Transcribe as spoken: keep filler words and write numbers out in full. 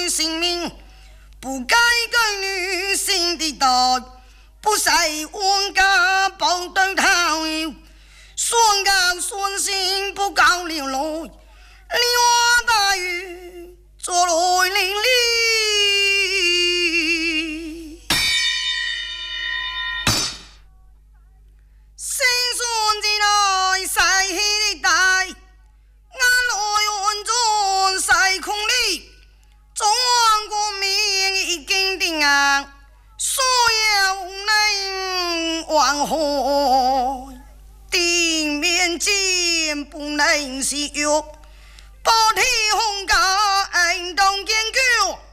女性命，不该给女性的代，不使冤家报对头，宣告宣信不告流落，你我大雨做来淋漓。新孙子来晒起的大，眼来温存晒空里，中央国民已经定案，所有能往何定面见不能息肉，保体红高恩动坚决。